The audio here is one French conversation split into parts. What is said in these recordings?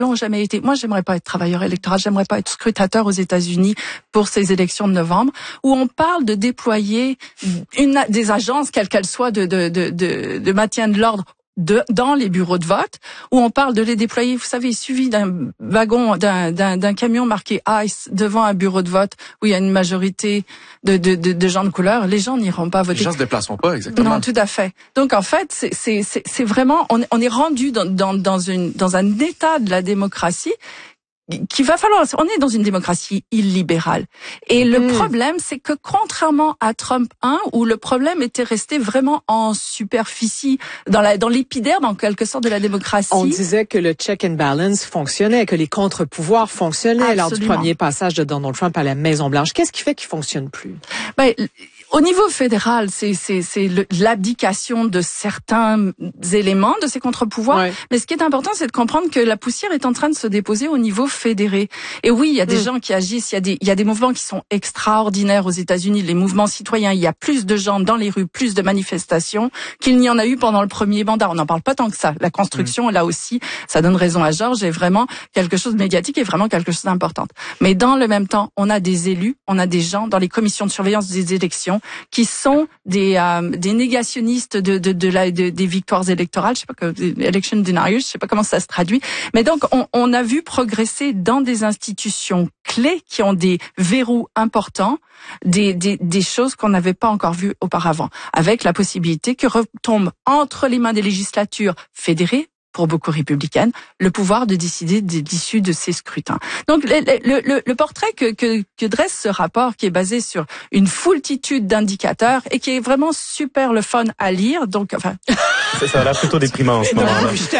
n'ont jamais été. Moi, j'aimerais pas être travailleur électoral, j'aimerais pas être scrutateur aux États-Unis pour ces élections de novembre, où on parle de déployer des agences, quelles qu'elles soient, de maintien de l'ordre dans les bureaux de vote, où on parle de les déployer. Vous savez, il suffit d'un wagon, d'un camion marqué ICE devant un bureau de vote où il y a une majorité de gens de couleur. Les gens n'iront pas voter. Les gens se déplaceront pas, exactement. Non, tout à fait. Donc, en fait, c'est vraiment, on est rendu dans un état de la démocratie qu'il va falloir, on est dans une démocratie illibérale. Et le problème, c'est que contrairement à Trump 1, où le problème était resté vraiment en superficie, dans l'épiderme, en quelque sorte, de la démocratie. On disait que le check and balance fonctionnait, que les contre-pouvoirs fonctionnaient lors du premier passage de Donald Trump à la Maison-Blanche. Qu'est-ce qui fait qu'il fonctionne plus? Au niveau fédéral, c'est l'abdication de certains éléments de ces contre-pouvoirs. Ouais. Mais ce qui est important, c'est de comprendre que la poussière est en train de se déposer au niveau fédéré. Et oui, il y a des gens qui agissent, il y a des mouvements qui sont extraordinaires aux États-Unis, les mouvements citoyens. Il y a plus de gens dans les rues, plus de manifestations qu'il n'y en a eu pendant le premier mandat. On n'en parle pas tant que ça. La construction, là aussi, ça donne raison à Georges, est vraiment quelque chose de médiatique et vraiment quelque chose d'important. Mais dans le même temps, on a des élus, on a des gens dans les commissions de surveillance des élections qui sont des négationnistes des victoires électorales, je sais pas, election deniers, je sais pas comment ça se traduit. Mais donc on a vu progresser dans des institutions clés qui ont des verrous importants, des choses qu'on n'avait pas encore vues auparavant, avec la possibilité que retombe entre les mains des législatures fédérées, pour beaucoup républicaines, le pouvoir de décider de l'issue de ces scrutins. Donc, le portrait que dresse ce rapport, qui est basé sur une foultitude d'indicateurs et qui est vraiment super le fun à lire, donc, enfin... Ça a l'air plutôt déprimant en ce moment-là. C'est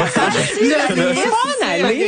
fun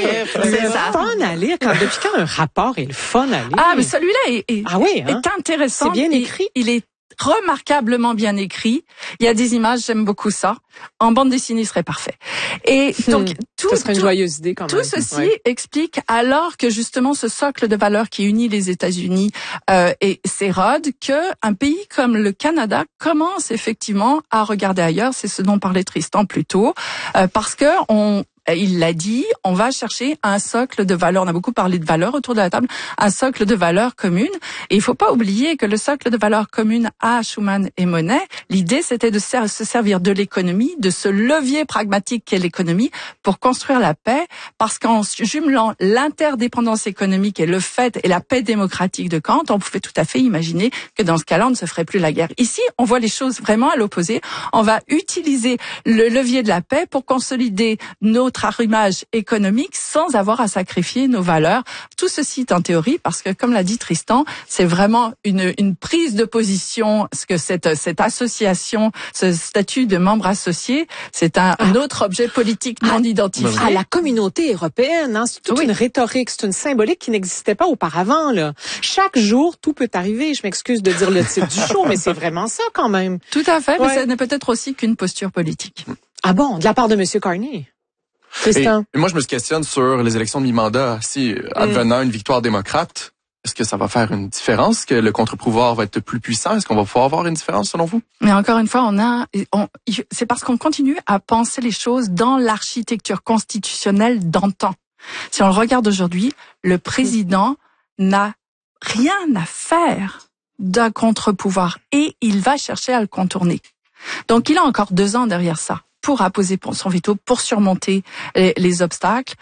à lire. Depuis quand un rapport est le fun à lire? Ah, mais celui-là est intéressant. C'est bien écrit. Il est remarquablement bien écrit. Il y a des images, j'aime beaucoup ça. En bande dessinée, il serait parfait. Et donc, ça serait une joyeuse idée quand même. Tout ceci explique, alors que justement ce socle de valeurs qui unit les États-Unis s'érode, que un pays comme le Canada commence effectivement à regarder ailleurs. C'est ce dont parlait Tristan plus tôt, parce que il l'a dit, on va chercher un socle de valeurs. On a beaucoup parlé de valeurs autour de la table, un socle de valeurs communes. Et il faut pas oublier que le socle de valeurs communes à Schuman et Monnet, l'idée c'était de se servir de l'économie, de ce levier pragmatique qu'est l'économie, pour construire la paix, parce qu'en jumelant l'interdépendance économique et le fait et la paix démocratique de Kant, on pouvait tout à fait imaginer que dans ce cas-là, on ne se ferait plus la guerre. Ici, on voit les choses vraiment à l'opposé. On va utiliser le levier de la paix pour consolider notre arrimage économique sans avoir à sacrifier nos valeurs. Tout ceci est en théorie parce que, comme l'a dit Tristan, c'est vraiment une prise de position, parce que cette association, ce statut de membre associé, c'est un autre objet politique non identifié. À la communauté européenne, hein, c'est toute une rhétorique, c'est une symbolique qui n'existait pas auparavant, là. Chaque jour, tout peut arriver. Je m'excuse de dire le titre du show, mais c'est vraiment ça quand même. Tout à fait, mais ça n'est peut-être aussi qu'une posture politique. Ah bon, de la part de M. Carney? Et moi, je me questionne sur les élections de mi-mandat. Si, advenant une victoire démocrate, est-ce que ça va faire une différence? Est-ce que le contre-pouvoir va être plus puissant? Est-ce qu'on va pouvoir avoir une différence, selon vous? Mais encore une fois, c'est parce qu'on continue à penser les choses dans l'architecture constitutionnelle d'antan. Si on le regarde aujourd'hui, le président n'a rien à faire d'un contre-pouvoir et il va chercher à le contourner. Donc, il a encore 2 ans derrière ça pour apposer son veto, pour surmonter les obstacles.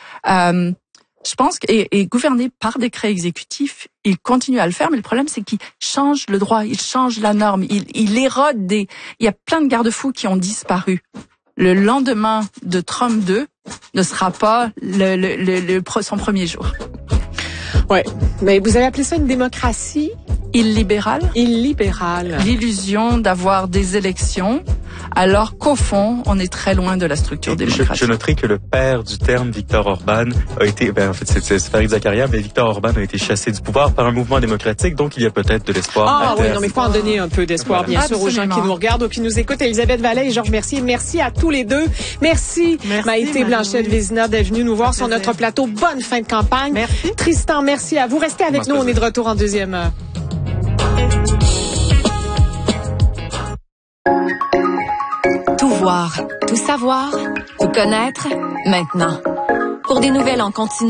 Je pense et gouverné par décret exécutif, il continue à le faire, mais le problème c'est qu'il change le droit, il change la norme, il érode il y a plein de garde-fous qui ont disparu. Le lendemain de Trump 2 ne sera pas son premier jour. Ouais, mais vous avez appelé ça une démocratie illibérale. L'illusion d'avoir des élections, alors qu'au fond, on est très loin de la structure démocratique. Je noterai que le père du terme, Viktor Orban, a été, en fait, c'est Fareed Zakaria, mais Viktor Orban a été chassé du pouvoir par un mouvement démocratique, donc il y a peut-être de l'espoir. Ah oui, non, mais il faut en donner un peu d'espoir, bien sûr, aux gens qui nous regardent ou qui nous écoutent. Elisabeth Vallée et Georges Mercier, merci à tous les deux. Merci Maïté Blanchette-Vézina d'être venue nous voir sur notre plateau. Bonne fin de campagne. Merci. Tristan, merci à vous. Restez avec nous, on est de retour en deuxième heure. Tout voir, tout savoir, tout connaître, maintenant. Pour des nouvelles en continu,